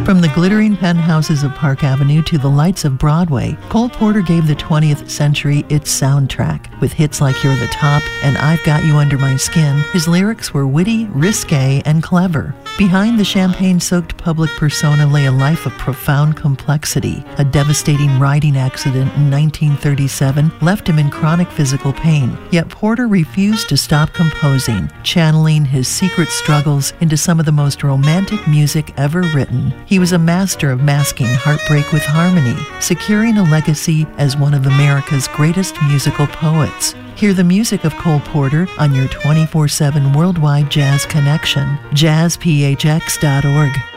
From the glittering penthouses of Park Avenue to the lights of Broadway, Cole Porter gave the 20th century its soundtrack. With hits like You're the Top and I've Got You Under My Skin, his lyrics were witty, risque, and clever. Behind the champagne-soaked public persona lay a life of profound complexity. A devastating riding accident in 1937 left him in chronic physical pain, yet Porter refused to stop composing, channeling his secret struggles into some of the most romantic music ever written. He was a master of masking heartbreak with harmony, securing a legacy as one of America's greatest musical poets. Hear the music of Cole Porter on your 24/7 worldwide jazz connection, jazzphx.org.